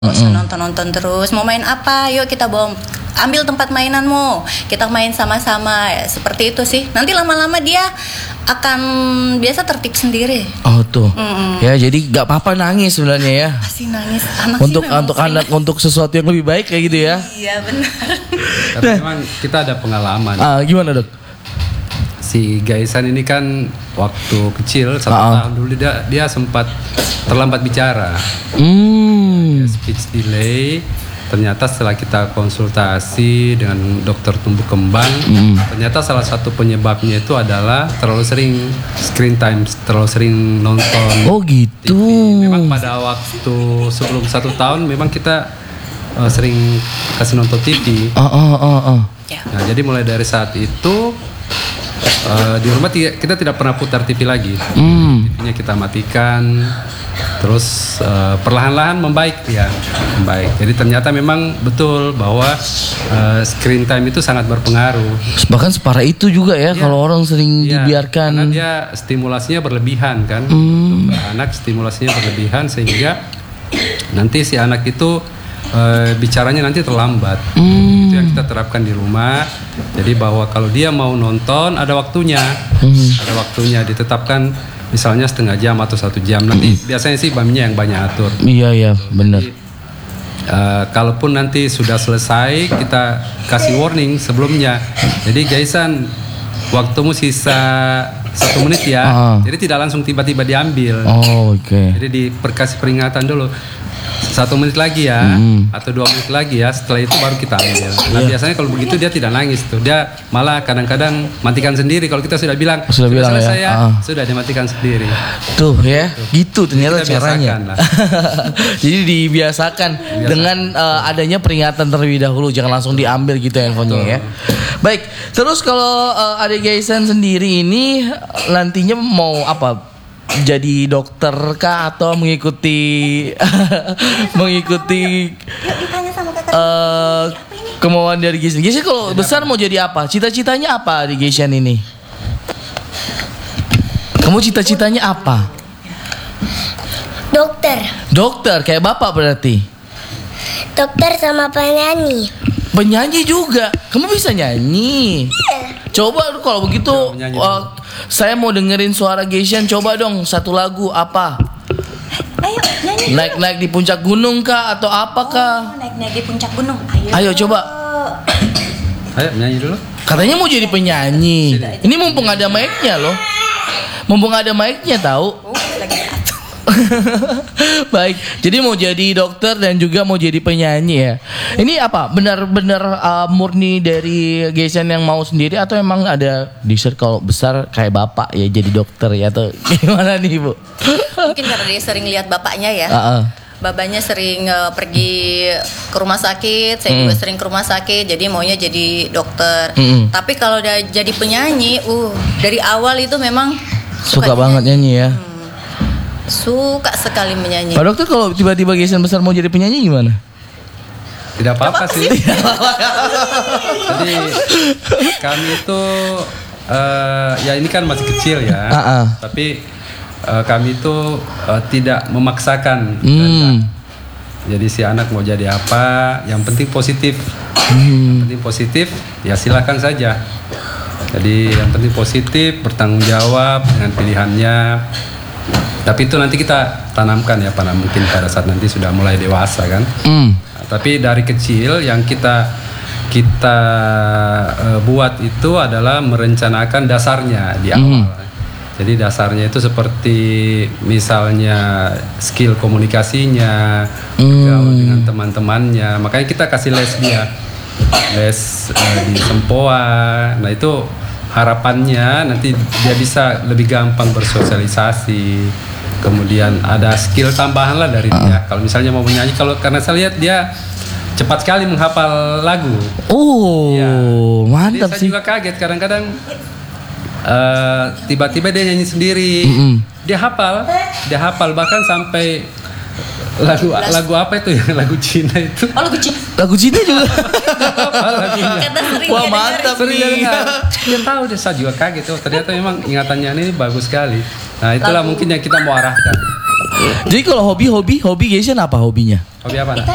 Gak usah nonton-nonton terus. Mau main apa? Yuk kita bawa, ambil tempat mainanmu. Kita main sama-sama. Ya, seperti itu sih. Nanti lama-lama dia akan biasa tertib sendiri. Oh tuh. Ya jadi nggak apa-apa nangis sebenarnya ya. Pasti nangis. Anak Untuk sih memang anak untuk sesuatu yang lebih baik kayak gitu ya. Iya benar. Tapi memang kita ada pengalaman. Gimana dok? Si Gaisan ini kan waktu kecil 1 tahun dulu dia sempat terlambat bicara. Dia speech delay. Ternyata setelah kita konsultasi dengan dokter tumbuh kembang, ternyata salah satu penyebabnya itu adalah terlalu sering screen time, terlalu sering nonton. Oh gitu. TV. Memang pada waktu sebelum 1 tahun memang kita sering kasih nonton TV. Nah jadi mulai dari saat itu di rumah kita tidak pernah putar TV lagi. TV-nya kita matikan. Terus perlahan-lahan membaik ya, membaik. Jadi ternyata memang betul bahwa screen time itu sangat berpengaruh. Bahkan separah itu juga ya, kalau orang sering dibiarkan. Karena dia stimulasinya berlebihan kan. Untuk anak stimulasinya berlebihan sehingga nanti si anak itu bicaranya nanti terlambat. Itu yang kita terapkan di rumah. Jadi bahwa kalau dia mau nonton ada waktunya, ada waktunya ditetapkan. Misalnya setengah jam atau 1 jam nanti biasanya sih maminya yang banyak atur. Iya benar. Kalaupun nanti sudah selesai kita kasih warning sebelumnya. Jadi Gaisan waktumu sisa 1 menit ya. Jadi tidak langsung tiba-tiba diambil. Oke. Jadi dikasih peringatan dulu. 1 menit lagi ya, atau 2 menit lagi ya. Setelah itu baru kita ambil. Nah biasanya kalau begitu dia tidak nangis tuh. Dia malah kadang-kadang matikan sendiri. Kalau kita sudah bilang selesai ya, sudah dimatikan sendiri. Tuh ya, gitu ternyata caranya. Jadi dibiasakan dengan adanya peringatan terlebih dahulu, jangan langsung diambil gitu handphonenya ya. Baik, terus kalau adik Gaisan sendiri ini nantinya mau apa? Jadi dokter kah atau mengikuti kemauan dari Gaisan? Gaisan kalau besar mau jadi apa? Cita-citanya apa di Gaisan ini? Kamu cita-citanya apa? Dokter, kayak bapak berarti? Dokter sama penyanyi. Penyanyi juga? Kamu bisa nyanyi? Coba kalau begitu saya mau dengerin suara Gaisan. Coba dong 1 lagu apa? Ayo nyanyi. Naik-naik di puncak gunung kah atau apakah? Naik-naik di puncak gunung. Ayo coba. Ayo nyanyi dulu. Katanya mau jadi penyanyi. Ini mumpung ada mic-nya loh. Mumpung ada mic-nya tahu. Baik, jadi mau jadi dokter dan juga mau jadi penyanyi ya. Ini apa? Benar-benar murni dari Gaisan yang mau sendiri atau emang ada dessert kalau besar kayak bapak ya jadi dokter ya atau gimana nih Bu? Mungkin karena dia sering lihat bapaknya ya. Bapaknya sering pergi ke rumah sakit, saya juga sering ke rumah sakit, jadi maunya jadi dokter. Tapi kalau udah jadi penyanyi, dari awal itu memang suka banget nyanyi ya. Suka sekali menyanyi. Pak dokter kalau tiba-tiba Gaisan besar mau jadi penyanyi gimana? Tidak apa-apa sih. Jadi kami itu ya ini kan masih kecil ya. Tapi kami itu tidak memaksakan. Jadi si anak mau jadi apa, yang penting positif. Yang penting positif, ya silakan saja. Jadi yang penting positif, bertanggung jawab dengan pilihannya. Tapi itu nanti kita tanamkan ya pada mungkin pada saat nanti sudah mulai dewasa kan. Tapi dari kecil yang kita buat itu adalah merencanakan dasarnya di awal. Jadi dasarnya itu seperti misalnya skill komunikasinya, gaul dengan teman-temannya. Makanya kita kasih les dia, les di Sempoa. Nah itu harapannya nanti dia bisa lebih gampang bersosialisasi. Kemudian ada skill tambahan lah dari dia. Kalau misalnya mau menyanyi, karena saya lihat dia cepat sekali menghafal lagu. Mantap sih. Saya juga kaget kadang-kadang tiba-tiba dia nyanyi sendiri. Dia hafal bahkan sampai lagu apa itu ya, lagu Cina itu. Lagu Cina juga. Wah mantap nih. Dia tahu deh, saya juga kaget. Ternyata memang ingatannya ini bagus sekali. Nah itulah mungkin yang kita mau arahkan. Jadi kalau hobi Gaisan apa hobinya? Hobi apa?